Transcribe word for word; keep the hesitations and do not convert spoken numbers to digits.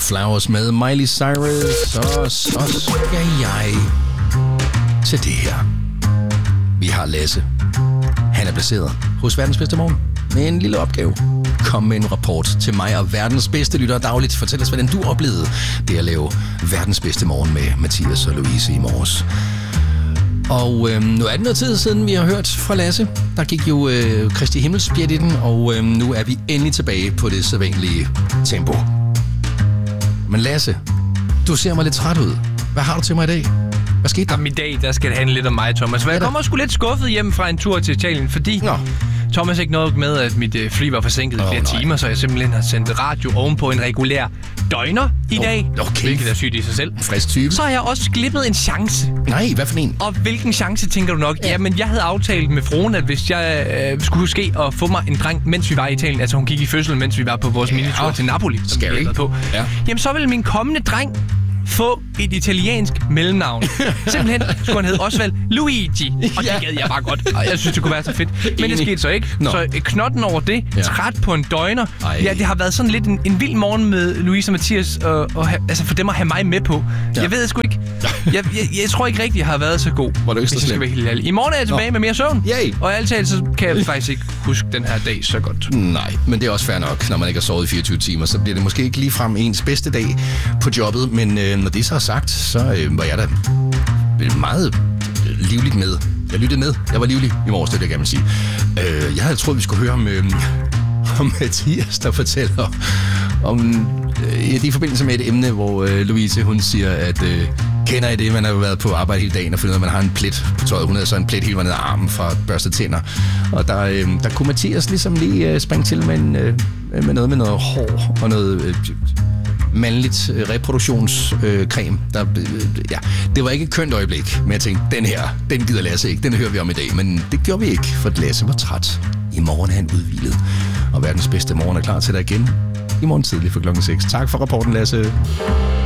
Flowers med Miley Cyrus, og så skal jeg til det her. Vi har Lasse. Han er placeret hos Verdens Bedste Morgen med en lille opgave. Kom med en rapport til mig og verdens bedste lyttere dagligt. Fortæl os, hvordan du oplevede det at lave Verdens Bedste Morgen med Mathias og Louise i morges. Og øhm, nu er det noget tid siden, vi har hørt fra Lasse. Der gik jo øh, Kristi Himmelsbjerg i den, og øhm, nu er vi endelig tilbage på det sædvanlige tempo. Men Lasse, du ser mig lidt træt ud. Hvad har du til mig i dag? Hvad skete der? Jamen, i dag, der skal det handle lidt om mig, Thomas. Jeg kommer sgu lidt skuffet hjem fra en tur til Italien, fordi Nå. Thomas ikke nåede med, at mit øh, fly var forsinket i oh, flere nej. timer, så jeg simpelthen har sendt radio ovenpå en regulær døgner i oh, dag. Okay. Hvilket er sygt i sig selv. Frisk type. Så har jeg også glippet en chance. Nej, hvad for en? Og hvilken chance, tænker du nok? Ja. Jamen, jeg havde aftalt med fruen, at hvis jeg øh, skulle ske at få mig en dreng, mens vi var i Italien, altså hun gik i fødsel, mens vi var på vores ja. minitur til Napoli, som Scary. vi på. Ja. Jamen, så ville min kommende dreng få et italiensk mellemnavn. Simpelthen skulle han hedde Osvald Luigi. Og det gad jeg bare godt. Og jeg synes, det kunne være så fedt. Men det skete så ikke. Nå. Så knotten over det, ja. træt på en døgner. Ej. Ja, det har været sådan lidt en, en vild morgen med Louise og Mathias, og, og ha, altså for dem at have mig med på. Ja. Jeg ved sgu ikke. Jeg, jeg, jeg tror ikke rigtigt, jeg har været så god. Var det ikke så slemt? I morgen er jeg tilbage Nå. med mere søvn. Yay. Og altid så kan jeg faktisk ikke huske den her dag så godt. Nej, men det er også fair nok. Når man ikke har sovet i fireogtyve timer, så bliver det måske ikke ligefrem ens bedste dag på jobbet. Men øh, når det så er sagt, så øh, var jeg da meget livligt med. Jeg lyttede med. Jeg var livlig i morges, det vil jeg gerne sige. Øh, jeg havde troet, vi skulle høre om, øh, om Mathias, der fortæller om øh, det i forbindelse med et emne, hvor øh, Louise, hun siger, at øh, kender I det? Man har jo været på arbejde hele dagen og fundet ud af, at man har en plet på tøjet. Hun havde så en plet hele vejen ned ad armen fra at børste tænder. Og der, øh, der kunne Mathias ligesom lige øh, springe til med, en, øh, med noget med noget hår og noget Øh, mandligt øh, reproduktionscreme. Øh, øh, ja, det var ikke et kønt øjeblik, men jeg tænkte, den her, den gider Lasse ikke. Den hører vi om i dag, men det gjorde vi ikke, for Lasse var træt. I morgen er han udhvilet, og verdens bedste morgen er klar til dig igen i morgen tidlig for klokken seks. Tak for rapporten, Lasse.